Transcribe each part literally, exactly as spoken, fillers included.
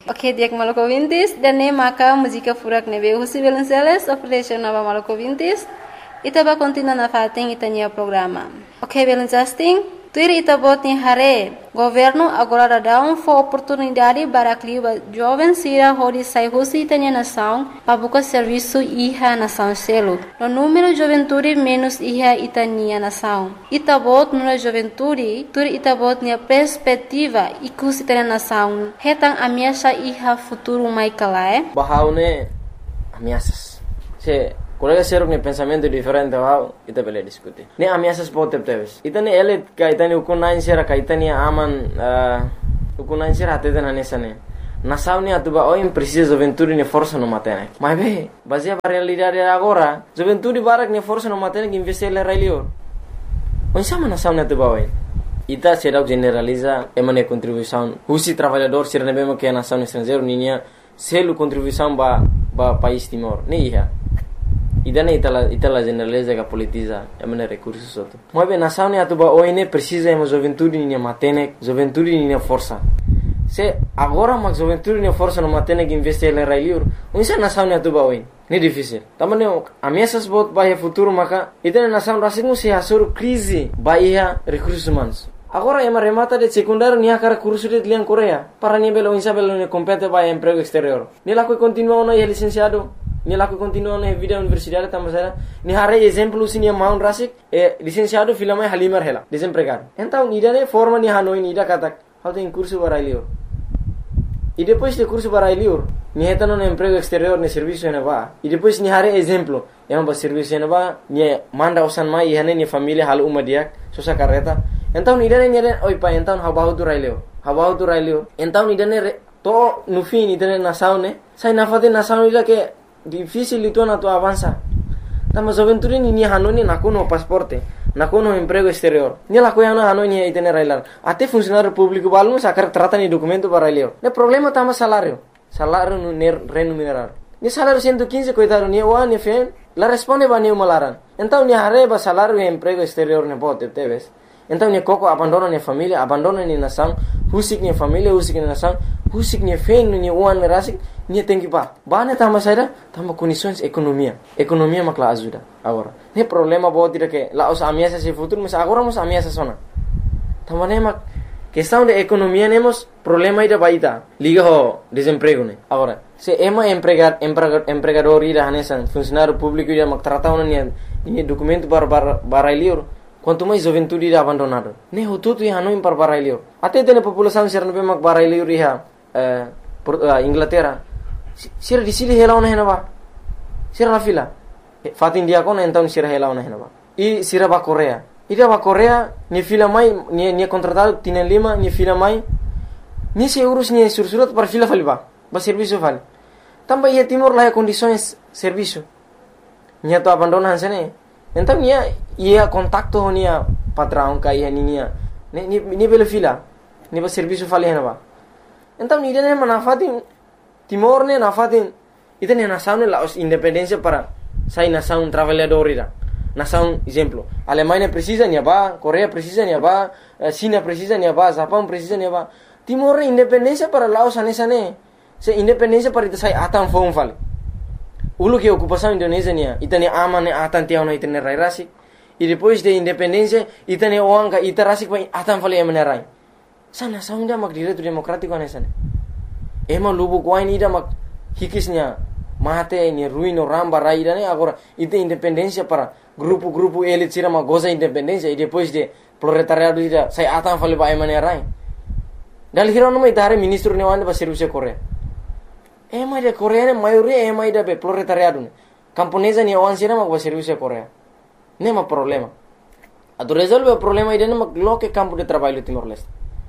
Ok, dia que maluco vintis, dan ne maka música furak nebe husi Belenceles, operation nova maluco vintis, itaba continua na fating itania programa. Ok, Belencasting, tuir itabot ni hare, governo agora dá um for oportunidade para clima jovem sira hodi sai husi itania nação, para buscar serviço iha nação selo. No número de juventude menos iha itania nação. Itabot no juventude, tuir itabot ni perspectiva ikus itania nação. Hetang ameaça iha futuro mai kalae. Bahaune ameaças. Se colega seruk ne pensamento diferente wow, ita bele diskuti. Ne ameaças pote teves. Ita ne ele kaitani ukunain sera kaitani aman uh, ukunain sera atete na nesane. Nação ne atuba oi precisa juventude ne força no matene. Mas be, baseia para realidade agora, juventude barak ne força no matene que investir le railio. Onsama nação ne atuba oi. Ita será generaliza emane contribuição. Husi trabalhador sera nebema que a nação estrangeiro ninha selo contribuição ba ba país Timor. Ne iha. Idana itala itala generaliza que politiza emane recursos outro. Mas bem, nação ne atuba oi ne precisa ema juventude ninha matene, juventude ninha força. Se agora mas juventude ninha força no matene que investir le railio. Onsa nação ne atuba oi. Ne difícil. Tamane ameaças bot bahia futuro maka idana nação rasingu se hasur crise bahia recursos humanos. Agora ema remata de secundário nia cara curso de lian Coreia para ni belo insa belo ne compete bahia emprego exterior. Ni la que continua no é licenciado. Ni la que continua na vida universidade tamasera ni hare exemplo sinia maun rasik e licenciado filama halimar hela desempregado. Então idane forma ni hanoi ni ida katak how tem curso barailio. E depois de curso barailio ni hetano no emprego exterior ne serviço ne va. E depois ni hare exemplo ema ba serviço ne va ni manda osan mai hane ni família hal uma dia sosa carreta. Então idane ni oi pa então how bahu tu railio. How bahu tu railio. Então idane to no fim idane nação ne sai na fate nação ida que difícil itu na tu avança. Tama juventude ni ni hanoni nakuno pasporte, nakuno emprego exterior. Ni la coia na hanoni itene railar. Até funcionário público balmo sacar trata ni documento para railio. Ne problema tama salário. Salário no remunerar. Ni salário cento e quinze coitado ni wa ni fen, la responde ba ni malaran. Então ni arreba salário e emprego exterior ne bote teves. Então ni coco abandona ni família, abandona ni nação, husik ni família, husik ni nação, husik ni fen ni uan rasik. Ni tem que pá. Bane tama saída, tama condições economia. Economia makla ajuda agora. Ne problema bo tira que lá os ameaças se futuro, mas agora mos ameaças sona. Tama ne mak questão de economia nemos problema ida baita. Liga ho desemprego ne. Agora, se ema empregar empregador ida hanesan funcionário público ida mak trata una ni ni documento para para barailio. Quanto mais juventude ida abandonado. Ne ho tudo ia no para barailio. Até tem população ser no mak barailio riha eh Inglaterra. Sira di sini hela ona henaba. Sira la fila. Fat India kon então sira hela ona henaba. E sira ba Coreia. Ida ba Coreia ni fila mai ni ni contratado tienen lima ni fila mai. Ni se urus ni sursurat para fila faliba. Ba serviço fal. Tamba ia Timor la condições serviço. Nia to abandonan sene. Então ia ia contacto nia patrão ka ia nia. Ni ni bela fila. Ni ba serviço fal henaba. Então ni dene manafatin Timor ne nafatin itene nação ne la independência para sai nação trabalhador ira. Nação exemplo, Alemanha precisa ni ba, Coreia precisa ni ba, China precisa ni ba, Japão precisa ni ba. Timor independência para Laos anesa ne. Se independência para ita sai atan fon fal. Ulu que ocupação Indonésia nia, itane aman ne atan tiao na itene rai rasik. E depois de independência itane oanga ita rasik pa atan fal emane rai. Sa nação ida mak direito democrático anesa ne. Ema lubu kuain ida mak hikisnya mate ni ruino ramba raida ne agora ite independência para grupo-grupo elit sira mak goza independência e depois de proletariado ida sai atan fale ba emane rai. Dal hiro no mai dare ministro ne wan ba serviço Coreia. Ema de Coreia ne maioria ema ida be proletariado ne. Camponesa ni wan sira mak ba serviço Coreia. Nema problema. Ado resolve o problema ida ne mak loke campo de trabalho Timor-Leste.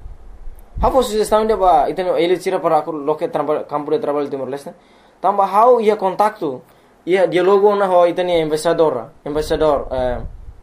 How sugestão de ba iteno elit sira para loke campo de trabalho Timor-Leste. Tamba how ia contacto ia dialogo na ho iteni embaixador, embaixador eh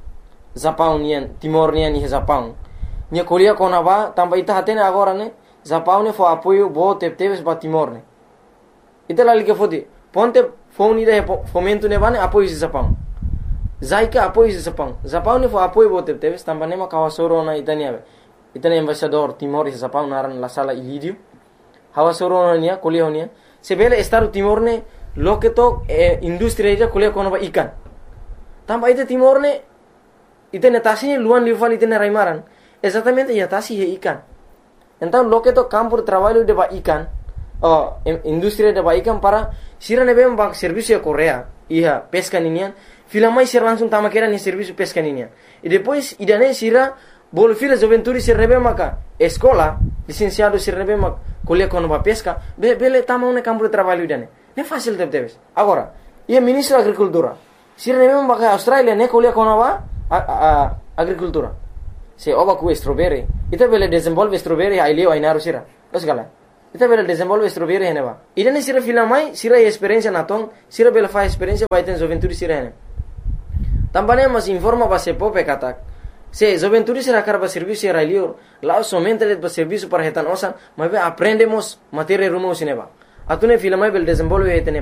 Japão nian Timor nian ni Japão. Nia kolia kona ba tamba ita hatene agora ne Japão ne fo apoio bo tepteves ba Timor ne. Ita la liga fodi ponte phone ida fomento ne bane apoio de Japão. Zaika apoio de Japão. Japão ne fo apoio bo tepteves tamba ne ma kawasoro na itania. Itani embaixador Timor e Japão naran la sala Ilídio. hawa soronia kuliahnya sebele estaru timorne loke to eh, industri aja kuliah kono ba ikan tambah itu timorne itu netasinya luan liuvan itu neraimaran exactamente ya tasi he ikan entah loke to campur trabalho de ba ikan oh industri de ba ikan para sira nebe bak servicio Korea iya pesca ninian filamai sira langsung tama kera ni servicio pesca ninian e depois idane sira bol fila joventuri sira nebe maka escola licenciado sira nebe mak kuliah kono ba pesca be bele tama un campur trabalho idane ne fácil te debes. Agora, e ministro da agricultura. Se rebemos baka Australia ne kuliah kono ba agricultura. Se oba ku strawberry, ita bele desenvolve strawberry ai leo ai naru sira. Os gala. Ita bele desenvolve strawberry hene ba. Ida ne sira filamai, sira experiência na tong, sira bele fa experiência ba iten joventuri sira hene. Também mas informa ba se pope katak. Se joventuri sira karba serviço ai leo, lá somente le ba serviço para retan osan, mas aprendemos matéria rumo sineba. Atune filamai bel desenvolve itene